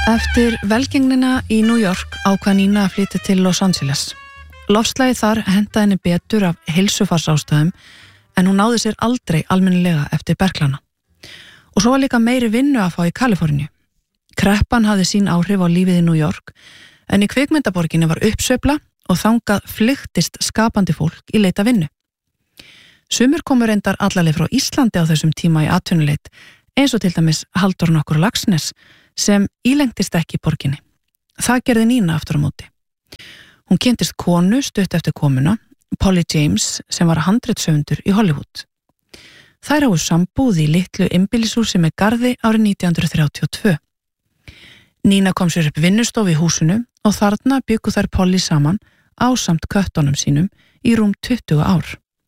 Eftir velgengnina í New York ákvað Nína að flytja til Los Angeles. Loftslagið þar hentaði henni betur af heilsufarsástæðum en hún náði sér aldrei almennilega eftir berklana. Og svo var líka meiri vinnu að fá í Kaliforníu. Kreppan hafði sín áhrif á lífið í New York en í kvikmyndaborginni var uppsveifla og þangað flykktist skapandi fólk í leita vinnu. Sumir komu reyndar allarleið frá Íslandi á þessum tíma í atvinnuleit eins og til dæmis Halldór nokkur Laxness sem ílengdist ekki í borginni. Það gerði Nína aftur á móti. Hún kynntist konu stutt eftir komuna, Polly James, sem var handritshöfundur í Hollywood. Þær hafa sambúð í litlu einbýlishúsi með garði árið 1932. Nína kom sér upp vinnustofu í húsinu og þarna bjuggu þær Polly saman ásamt köttunum sínum í rúm 20 ár.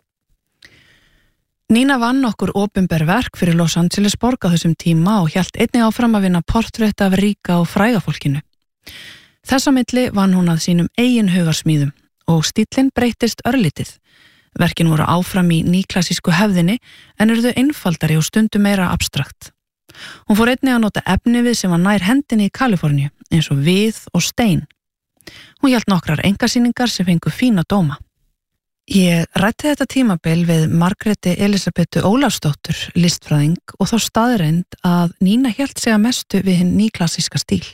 Nína vann nokkur opinber verk fyrir Los Angeles borg á þessum tíma og hélt einnig áfram að vinna portrétt af ríka og fræga fólkinu. Þess á milli vann hún að sínum eigin hugarsmíðum og stíllinn breyttist örlítið. Verkin voru áfram í nýklassísku hefðinni en urðu einfaldari og stundum meira abstrakt. Hún fór einnig að nota efnivið sem var nær hendinni í Kaliforníu eins og við og stein. Hún hélt nokkrar einkasýningar sem fengu fína dóma. Ég ræddi þetta tímabil við Margréti Elísabetu Ólafsdóttur, listfræðing, og þá staðreynd að Nína hélt sig að mestu við hinn nýklassíska stíl.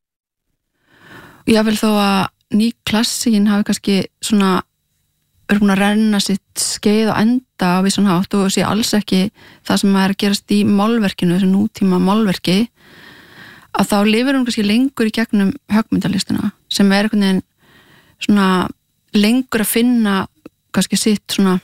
Ég vil þó að nýklassíkin hafi kannski svona búin að renna sitt skeið og enda á vissan hátt og sé alls ekki það sem er að gerast í málverkinu, þessu nútíma málverki, að þá lifir hún kannski lengur í gegnum höggmyndalistina sem er einhvern veginn svona lengur að finna kannski sitt svona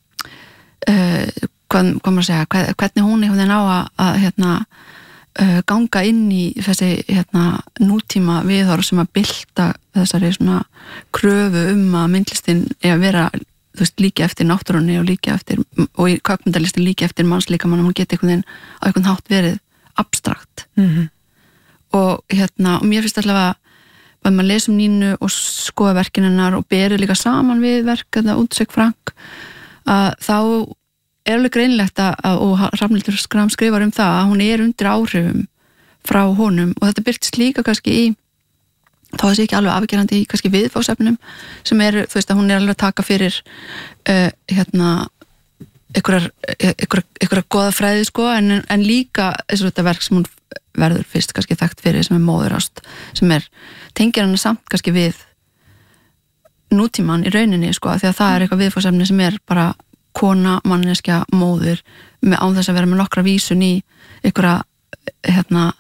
hvað maður segja, hvernig hún einhvern veginn á að ganga inn í þessi nútíma viðhorf sem að bylta þessari svona kröfu að myndlistin er að vera líka eftir náttúrunni og og í höggmyndalistin líka eftir mannslíkamann og hún geti einhvern veginn á einhvern hátt verið abstrakt. Og og mér finnst allavega að maður lesum Nínu og skoða verkin hennar og berið líka saman við verk þetta Útsök Frank að þá er alveg greinlegt og Hrafnhildur Schram skrifar það að hún er undir áhrifum frá honum og þetta birtist líka kannski í þá sé ekki alveg afgerandi í kannski viðfangsefnum sem er, þú veist að hún er alveg að taka fyrir einhverja goðafræði sko en líka þessu þetta verk sem hún verður fyrst kannski þekkt fyrir sem er móðurást sem tengir hana samt kannski við nútíman í rauninni sko því að það er eitthvað viðfangsefni sem er bara kona, manneskja, móðir með án þess að vera með nokkra vísun í einhverja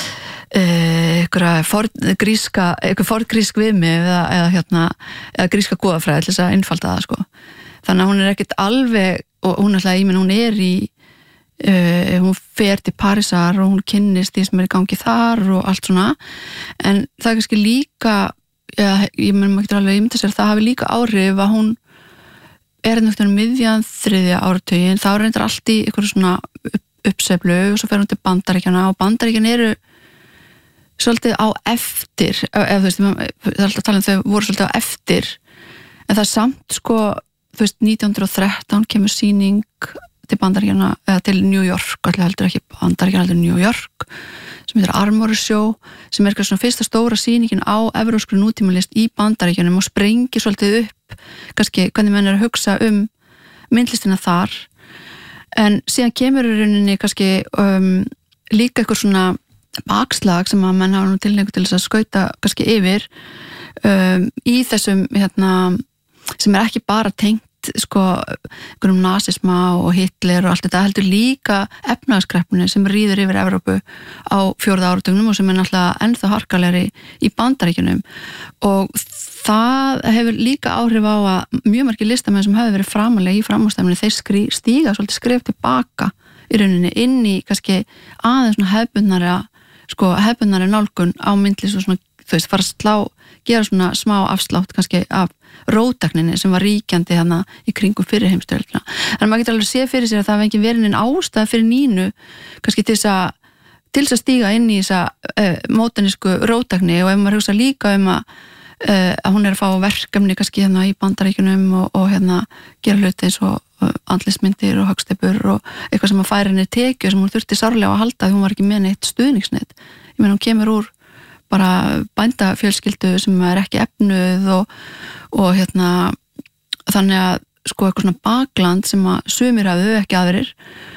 forngrísk viðmið eða gríska goðafræði til þess að einfalda það sko. Þannig að hún er ekkert alveg og hún er í hún fer til Parísar og hún kynnist því sem er í gangi þar og allt svona en það er kannski líka ég maður ekki alveg ímynda sér það hafi líka áhrif að hún er miðjan 3. áratuginn þá er reyndar allt í einhverju svona uppsveiflu og svo fer hún til Bandaríkjanna og Bandaríkjanna eru svolítið á eftir það er alltaf talað þau voru svolítið á eftir en það er samt sko 1913 kemur sýning til Bandaríkjanna eða til New York, allir heldur ekki Bandaríkjanna heldur New York sem heitir Armory Show sem er svona fyrsta stóra sýningin á evrópskri nútímalist í Bandaríkjunum og sprengir svolítið upp kannski hvernig menn er að hugsa myndlistina þar en síðan kemur í rauninni kannski líka eitthvað svona bakslag sem að menn hafa nú tilhneigingu til þess að skauta kannski yfir í þessum sem er ekki bara tengt sko einhverjum nasisma og Hitler og allt þetta heldur líka efnahagskreppunni sem rýður yfir Evrópu á 4. áratugnum og sem er náttúrulega ennþá harkalegri í Bandaríkjunum og það hefur líka áhrif á að mjög margir listamenn sem hefur verið framalega í framúrstefnunni þeir stíga svolítið skref tilbaka í rauninni inn í kannski aðeins svona hefðbundnari nálgun á myndlist og svona fara að gera svona smá afslátt kannski af róttækninni sem var ríkjandi þarna í kringum fyrir heimsstyrjöldina. En maður getur alveg séð fyrir sér að það var ekki verið neinn ástæða fyrir Nínu kannski til þess að stíga inn í þessa módernísku róttækni og ef maður hugsa líka að hún er að fá verkefni kannski hérna í Bandaríkjunum og hérna gera hluti eins og andlitsmyndir og höggsteypur og eitthvað sem að færa henni tekju sem hún þurfti sárlega að halda því hún var ekki með neitt stuðningsnet. Ég meina hún kemur úr bara bændafjölskyldu sem ekki efnuð og þannig að sko eitthvað svona bakland sem að sumir hafðu ekki aðrir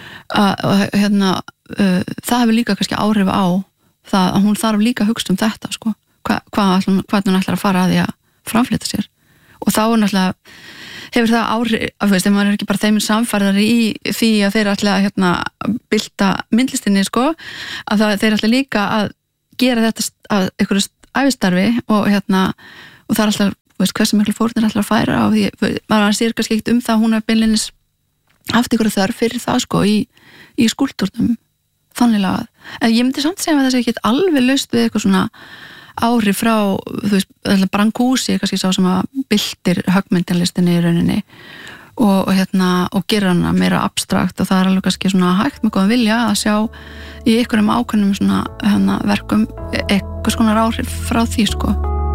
það hefur líka kannski áhrif á það að hún þarf líka að hugsa þetta sko, hvað hún ætlar að fara að því að framfleyta sér og þá náttúrulega hefur það áhrif, þegar maður ekki bara þeim samfærðari í því að þeir ætla að bylta myndlistinni sko, að þeir ætla líka að gera þetta að einhverju ævistarfi og það er alltaf hversu miklu fórnir ætla að færa og því maður sér kannski ekkert það hún beinleinis haft einhverju þörf fyrir það sko í skúltúrnum þannig lagað, en ég myndi samt segja að það sé ekki alveg laust við eitthvað svona áhrif frá, Brancusi kannski sá sem að byltir höggmyndanlistinni í rauninni og gera hana meira abstrakt og það er alveg kannski svona hægt með góðan vilja að sjá í einhverjum ákveðnum svona verkum eitthvað svona áhrif frá því sko.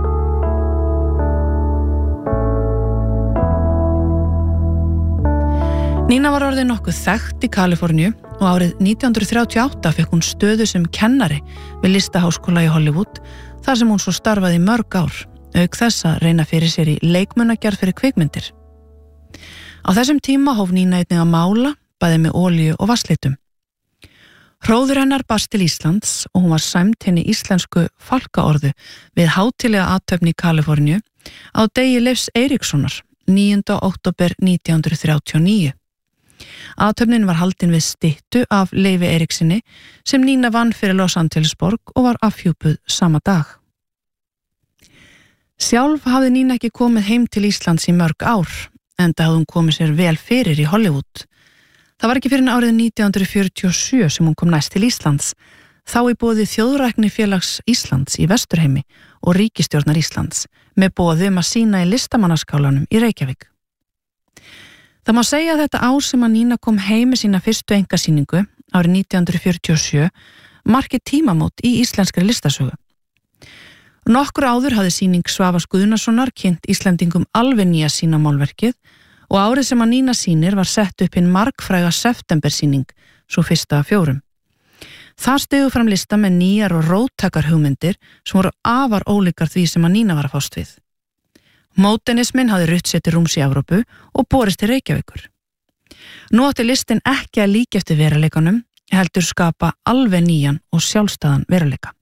Nína var orðin nokkuð þekkt í Kaliforníu og árið 1938 fekk hún stöðu sem kennari við listaháskóla í Hollywood þar sem hún svo starfaði í mörg ár, auk þess að reyna fyrir sér í leikmunagerð fyrir kvikmyndir. Á þessum tíma hóf Nína einnig að mála, bæði með olíu og vatnslitum. Hróður hennar barst til Íslands og hún var sæmd henni íslensku fálkaorðu við hátíðlega athöfn í Kaliforníu á degi Leifs Eiríkssonar, 9. október 1939. Athöfnin var haldin við styttu af Leifi Eiríksinni sem Nína vann fyrir Los Angeles borg og var afhjúpuð sama dag. Sjálf hafði Nína ekki komið heim til Íslands í mörg ár, enda hafði hún komið sér vel fyrir í Hollywood. Það var ekki fyrir árið 1947 sem hún kom næst til Íslands, þá í boði Þjóðræknifélags Íslands í Vesturheimi og ríkisstjórnar Íslands, með boði að sýna í listamannaskálanum í Reykjavík. Það má segja að þetta ár sem að Nína kom heim með sína fyrstu einkasýningu árið 1947 marki tímamót í íslenskri listasögu. Nokkur áður hafði sýning Svavars Guðnasonar kynnt Íslendingum alveg nýja sýnamálverkið og árið sem að Nína sýnir var sett upp hinn margfræga septembersýning, svo fyrsta af 4. Það stigu fram lista með nýjar og róttakar hugmyndir sem voru afar ólíkar því sem að Nína var að fást við. Módernismin hafði rutt sér til rúms í Evrópu og borist til Reykjavíkur. Nú átti listin ekki að líka eftir veruleikanum, heldur skapa alveg nýjan og sjálfstæðan veruleika.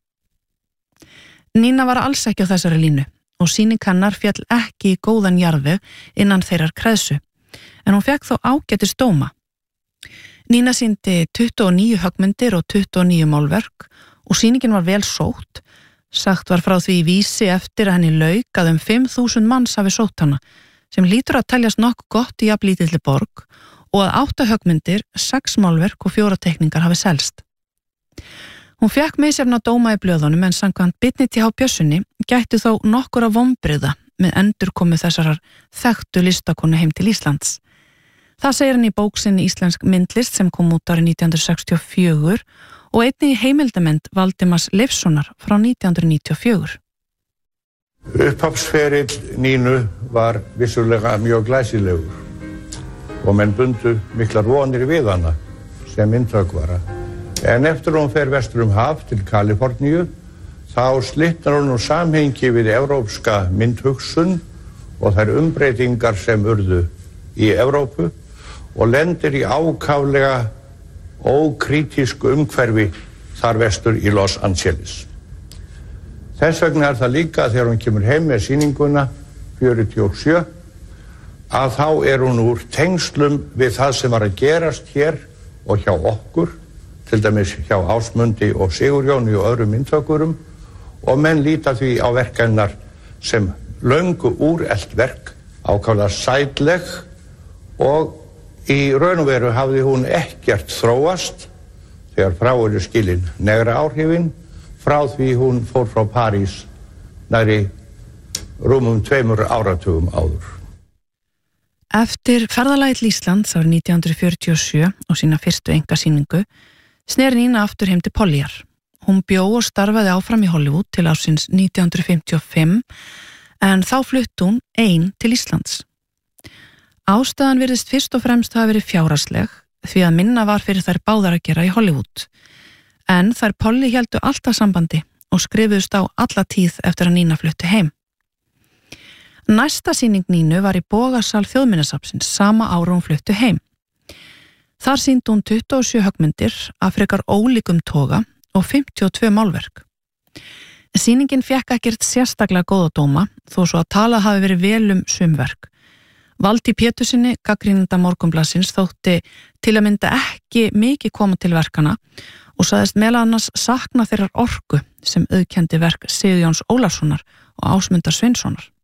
Nína var alls ekki á þessari línu og sýning hennar féll ekki í góðan jarðveg innan þeirrar kreðsu, en hún fekk þó ágætis dóma. Nína sýndi 29 höggmyndir og 29 málverk og sýningin var vel sótt. Sagt var frá því í vísi eftir að henni lauk að 5.000 manns hafi sótt hana, sem lítur að teljast nokkuð gott í jafnlítilli borg og að 8 höggmyndir, 6 málverk og 4 teikningar hafi selst. Hún fékk misjafna dóma í blöðunum en samkvæmt Birni T.H. Björnssoni gættu þó nokkura vonbrigða með endurkomu þessarar þekktu listakonu heim til Íslands. Það segir hann í bók sinni Íslensk myndlist sem kom út árið 1964 og einnig heimildamynd Valdimars Leifssonar frá 1994. Upphafsferill Nínu var vissulega mjög glæsilegur og menn bundu miklar vonir við hana sem myndhöggvara. En eftir hún fer vestur haf til Kaliforníu, þá slitnar hún úr samhengi við evrópska myndhugsun og þær umbreytingar sem urðu í Evrópu og lendir í ákaflega ókrítísku umhverfi þar vestur í Los Angeles. Þess vegna það líka þegar hún kemur heim með sýninguna 47 að þá hún úr tengslum við það sem var að gerast hér og hjá okkur, til dæmis hjá Ásmundi og Sigurjóni og öðrum myndhöggurum og menn líta því á verk hennar sem löngu úrelt verk, ákaflega sætleg og í raun og veru hafði hún ekkert þróast þegar frá skilin negra áhrifin frá því hún fór frá París nærri rúmum 2 áratugum áður. Eftir ferðalagið til Íslands árið 1947 og sína fyrstu einkasýningu sneri Nína aftur heim til Pollyar. Hún bjó og starfaði áfram í Hollywood til ársins 1955 en þá flutti hún ein til Íslands. Ástæðan virðist fyrst og fremst hafa verið fjárhagsleg því að minna var fyrir þær báðar að gera í Hollywood. En þær Polly héldu alltaf sambandi og skrifuðust á alla tíð eftir að Nína flutti heim. Næsta sýning Nínu var í Bogasal Þjóðminjasafnsins sama ára hún flutti heim. Þar sýndi hún 27 höggmyndir af frekar ólíkum toga og 52 málverk. Sýningin fékk ekkert sérstaklega góða dóma þó svo að talað hafi verið vel sum verk. Valtý Pétursinni, gagnrýnanda Morgunblaðsins, þótti til að mynda ekki mikið koma til verkana og sagðist meðal annars sakna þeirrar orku sem auðkenndi verk Sigurjóns Ólafssonar og Ásmundar Sveinssonar.